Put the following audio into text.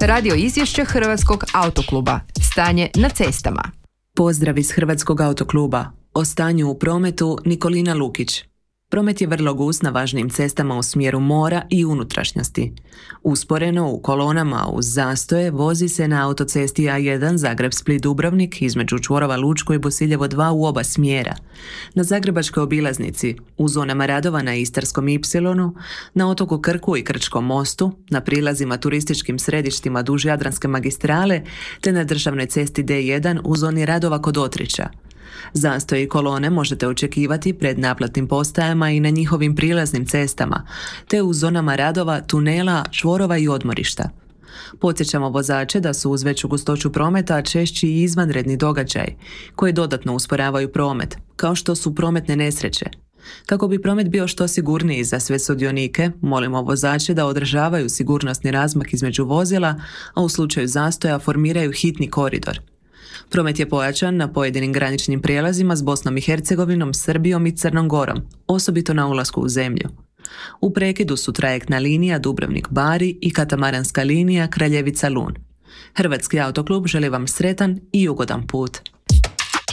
Radio izvješće Hrvatskog autokluba. Stanje na cestama. Pozdrav iz Hrvatskog autokluba. O stanju u prometu Nikolina Lukić. Promet je vrlo gust na važnim cestama u smjeru mora i unutrašnjosti. Usporeno u kolonama uz zastoje vozi se na autocesti A1 Zagreb-Split-Dubrovnik između čvorova Lučko i Bosiljevo 2 u oba smjera. Na Zagrebačkoj obilaznici, u zonama radova na Istarskom Ipsilonu, na otoku Krku i Krčkom mostu, na prilazima turističkim središtima duž Jadranske magistrale te na državnoj cesti D1 u zoni radova kod Otrića. Zastoje i kolone možete očekivati pred naplatnim postajama i na njihovim prilaznim cestama, te u zonama radova, tunela, čvorova i odmorišta. Podsjećamo vozače da su uz veću gustoću prometa češći i izvanredni događaj, koji dodatno usporavaju promet, kao što su prometne nesreće. Kako bi promet bio što sigurniji za sve sudionike, molimo vozače da održavaju sigurnosni razmak između vozila, a u slučaju zastoja formiraju hitni koridor. Promet je pojačan na pojedinim graničnim prijelazima s Bosnom i Hercegovinom, Srbijom i Crnom Gorom, osobito na ulasku u zemlju. U prekidu su trajektna linija Dubrovnik-Bari i katamaranska linija Kraljevica-Lun. Hrvatski autoklub želi vam sretan i ugodan put.